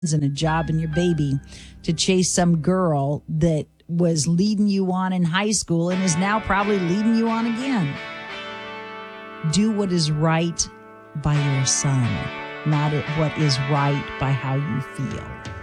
and a job and your baby to chase some girl that was leading you on in high school and is now probably leading you on again. Do what is right by your son, not what is right by how you feel.